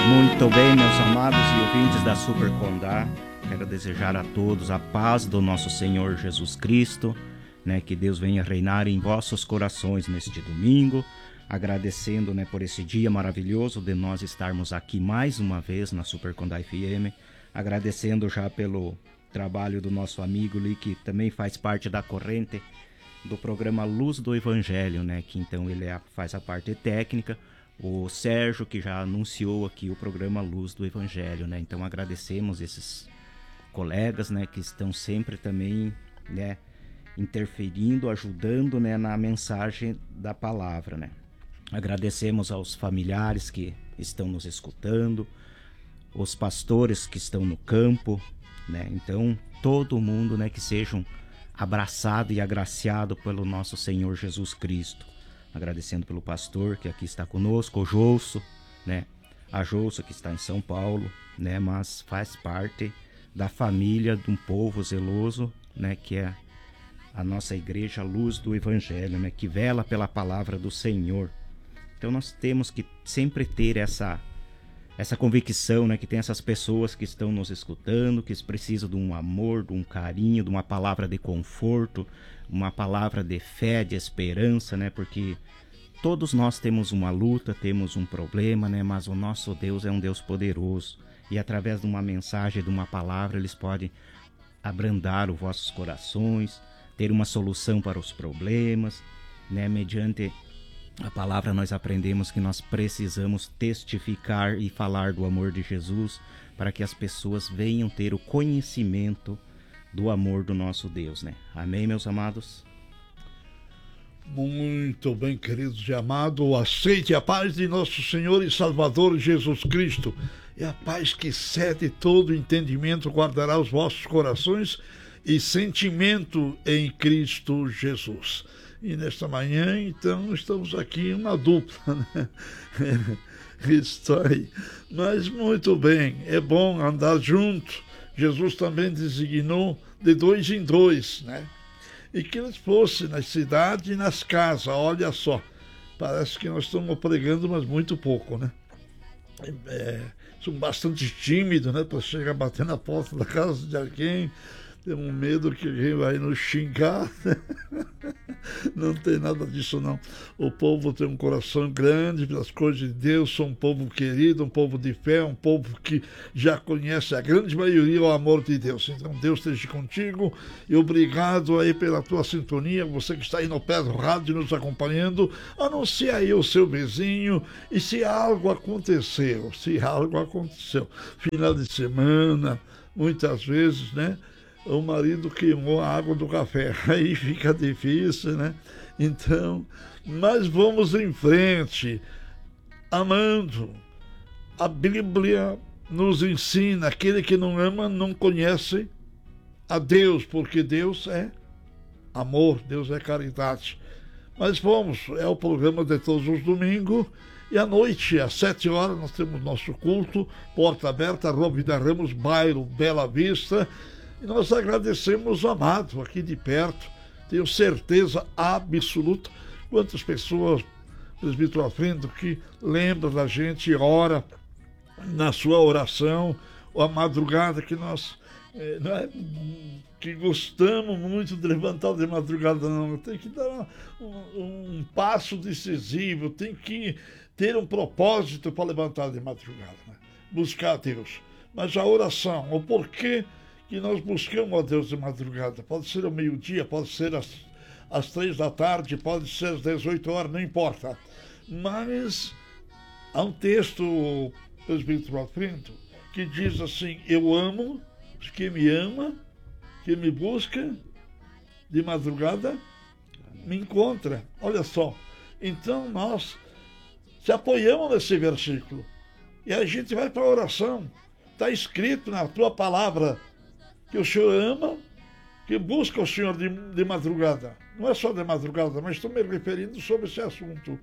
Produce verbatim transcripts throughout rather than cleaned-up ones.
Muito bem, meus amados e ouvintes da Super Condá, quero desejar a todos a paz do nosso Senhor Jesus Cristo, né, que Deus venha reinar em vossos corações neste domingo, agradecendo, né, por esse dia maravilhoso de nós estarmos aqui mais uma vez na Super Condá F M, agradecendo já pelo trabalho do nosso amigo ali, que também faz parte da corrente do programa Luz do Evangelho, né, que então ele é, faz a parte técnica, o Sérgio, que já anunciou aqui o programa Luz do Evangelho, né? Então agradecemos esses colegas, né, que estão sempre também, né, interferindo, ajudando, né, na mensagem da palavra, né? Agradecemos aos familiares que estão nos escutando, os pastores que estão no campo, né? Então todo mundo, né, que sejam abraçado e agraciado pelo nosso Senhor Jesus Cristo. Agradecendo pelo pastor que aqui está conosco, o Jousso, né? A Jousso que está em São Paulo, né? Mas faz parte da família de um povo zeloso, né? Que é a nossa igreja Luz do Evangelho, né? Que vela pela palavra do Senhor. Então nós temos que sempre ter essa, essa convicção, né? Que tem essas pessoas que estão nos escutando, que precisam de um amor, de um carinho, de uma palavra de conforto, uma palavra de fé, de esperança, né? Porque todos nós temos uma luta, temos um problema, né? Mas o nosso Deus é um Deus poderoso. E através de uma mensagem, de uma palavra, eles podem abrandar os vossos corações, ter uma solução para os problemas, né? Mediante a palavra nós aprendemos que nós precisamos testificar e falar do amor de Jesus para que as pessoas venham ter o conhecimento do amor do nosso Deus, né? Amém, meus amados? Muito bem, queridos e amados, aceite a paz de nosso Senhor e Salvador Jesus Cristo. E a paz que excede todo entendimento guardará os vossos corações e sentimento em Cristo Jesus. E nesta manhã, então, estamos aqui uma dupla, né? Está aí. Mas muito bem, é bom andar junto. Jesus também designou de dois em dois, né? E que eles fossem nas cidades e nas casas, olha só. Parece que nós estamos pregando, mas muito pouco, né? É, somos bastante tímidos, né? Para chegar a bater na porta da casa de alguém. Temos medo que alguém vai nos xingar. Não tem nada disso, não. O povo tem um coração grande pelas coisas de Deus, são um povo querido, um povo de fé, um povo que já conhece a grande maioria o amor de Deus. Então Deus esteja contigo e obrigado aí pela tua sintonia, você que está aí no pé do rádio nos acompanhando, anuncia aí o seu vizinho e se algo aconteceu, se algo aconteceu, final de semana, muitas vezes, né? O marido queimou a água do café, aí fica difícil, né? Então, mas vamos em frente, amando. A Bíblia nos ensina, aquele que não ama não conhece a Deus, porque Deus é amor, Deus é caridade. Mas vamos, é o programa de todos os domingos, e à noite, às sete horas, nós temos nosso culto, porta aberta, Rua Vida Ramos, bairro Bela Vista. E nós agradecemos o amado aqui de perto, tenho certeza absoluta quantas pessoas, presbítero Afrindo, que lembra da gente e ora na sua oração, ou a madrugada que nós é, não é, que gostamos muito de levantar de madrugada, não, tem que dar um, um passo decisivo, tem que ter um propósito para levantar de madrugada, né? Buscar a Deus. Mas a oração, o porquê que nós buscamos a Deus de madrugada, pode ser ao meio-dia, pode ser às, às três da tarde, pode ser às dezoito horas, não importa. Mas há um texto, presbítero Afrindo, que diz assim: eu amo quem me ama, quem me busca de madrugada me encontra. Olha só, então nós se apoiamos nesse versículo e a gente vai para a oração. Está escrito na tua palavra que o Senhor ama, que busca o Senhor de, de madrugada. Não é só de madrugada, mas estou me referindo sobre esse assunto.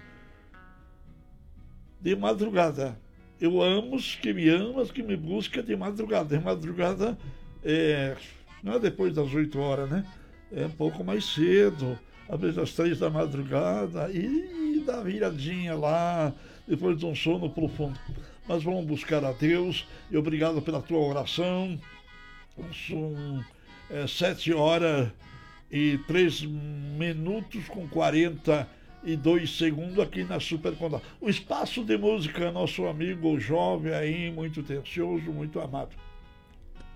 De madrugada. Eu amo os que me amam, que me busca de madrugada. De madrugada, é, não é depois das oito horas, né? É um pouco mais cedo, às vezes às três da madrugada, e, e dá viradinha lá, depois de um sono profundo. mas vamos buscar a Deus. E obrigado pela tua oração. São é, sete horas e três minutos com quarenta e dois segundos aqui na Super Condá. O espaço de música, nosso amigo jovem aí, muito atencioso, muito amado.